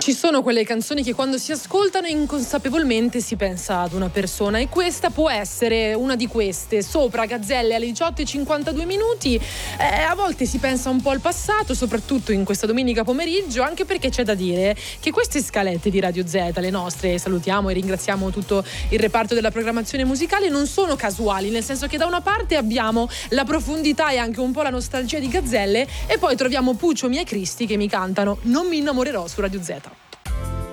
Ci sono quelle canzoni che quando si ascoltano inconsapevolmente si pensa ad una persona, e questa può essere una di queste. Sopra Gazzelle alle 18:52. A volte si pensa un po' al passato, soprattutto in questa domenica pomeriggio, anche perché c'è da dire che queste scalette di Radio Z, le nostre, salutiamo e ringraziamo tutto il reparto della programmazione musicale, non sono casuali, nel senso che da una parte abbiamo la profondità e anche un po' la nostalgia di Gazzelle, e poi troviamo Puccio Mia Cristi che mi cantano Non mi innamorerò su Radio Z.